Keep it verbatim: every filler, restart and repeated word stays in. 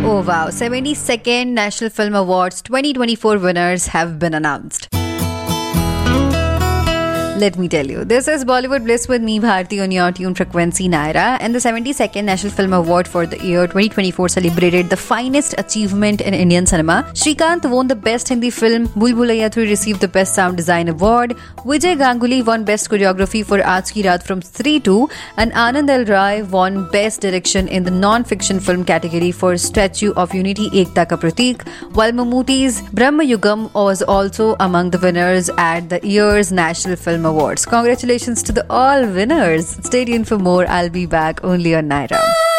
Oh wow, seventy-second National Film Awards twenty twenty-four winners have been announced. Let me tell you, this is Bollywood Bliss with me, Bharti, on your tune frequency Naira, and the seventy-second National Film Award for the year twenty twenty-four celebrated the finest achievement in Indian cinema. Srikanth won the Best Hindi Film, Bhool Bhulaiya three received the Best Sound Design Award, Vijay Ganguly won Best Choreography for Aaj Ki Raat from Stree two, and Anand L. Rai won Best Direction in the Non-Fiction Film category for Statue of Unity Ekta Ka Pratik, while Mammootty's Brahma Yugam was also among the winners at the year's National Film Awards. Congratulations to the all winners. Stay tuned for more. I'll be back only on Naira.